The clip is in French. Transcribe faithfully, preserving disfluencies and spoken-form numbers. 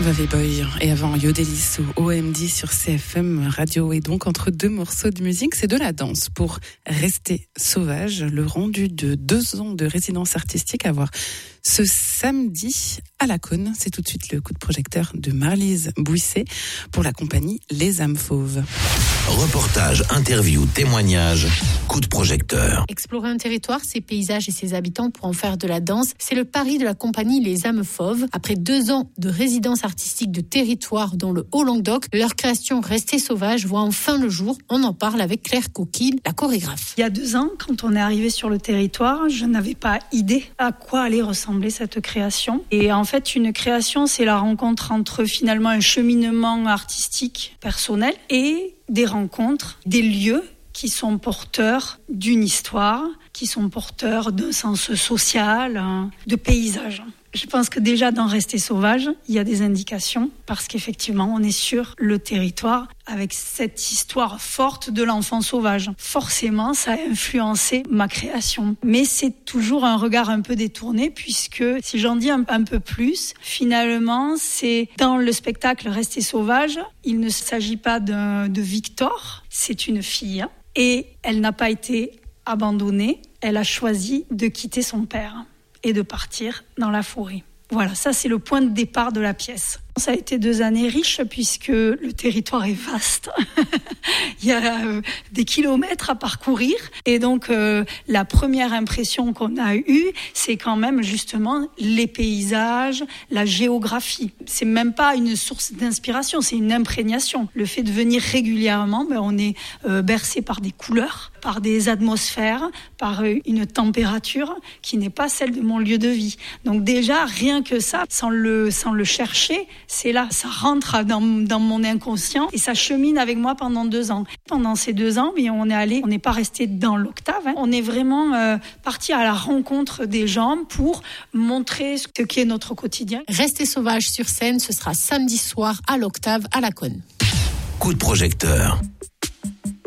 Valley Boy et avant Yodelis ou O M D sur C F M Radio. Et donc entre deux morceaux de musique, c'est de la danse pour Rester sauvage, le rendu de deux ans de résidence artistique à voir ce samedi à la Cône. C'est tout de suite le coup de projecteur de Marlise Bouisset pour la compagnie Les Âmes Fauves. Reportage, interview, témoignage, coup de projecteur. Explorer un territoire, ses paysages et ses habitants pour en faire de la danse, c'est le pari de la compagnie Les Âmes Fauves. Après deux ans de résidence artistique de territoire dans le Haut-Languedoc, leur création Rester sauvage voit enfin le jour. On en parle avec Claire Coquille, la chorégraphe. Il y a deux ans, quand on est arrivé sur le territoire, je n'avais pas idée à quoi allait ressembler cette création. Et en fait, une création, c'est la rencontre entre finalement un cheminement artistique personnel et des rencontres, des lieux qui sont porteurs d'une histoire, qui sont porteurs d'un sens social, de paysage. Je pense que déjà dans Rester sauvage, il y a des indications parce qu'effectivement, on est sur le territoire avec cette histoire forte de l'enfant sauvage. Forcément, ça a influencé ma création. Mais c'est toujours un regard un peu détourné puisque, si j'en dis un, un peu plus, finalement, c'est dans le spectacle Rester sauvage, il ne s'agit pas de, de Victor, c'est une fille et elle n'a pas été abandonnée, elle a choisi de quitter son père et de partir dans la forêt. Voilà, ça c'est le point de départ de la pièce. Ça a été deux années riches puisque le territoire est vaste. Il y a euh, des kilomètres à parcourir. Et donc, euh, la première impression qu'on a eue, c'est quand même justement les paysages, la géographie. C'est même pas une source d'inspiration, c'est une imprégnation. Le fait de venir régulièrement, ben, on est euh, bercé par des couleurs, par des atmosphères, par euh, une température qui n'est pas celle de mon lieu de vie. Donc déjà, rien que ça, sans le, sans le chercher, c'est là, ça rentre dans, dans mon inconscient et ça chemine avec moi pendant deux ans. Pendant ces deux ans, mais on est allé, on n'est pas resté dans l'octave, hein. On est vraiment euh, parti à la rencontre des gens pour montrer ce qu'est notre quotidien. Rester sauvage sur scène, ce sera samedi soir à l'octave à la Cône. Coup de projecteur.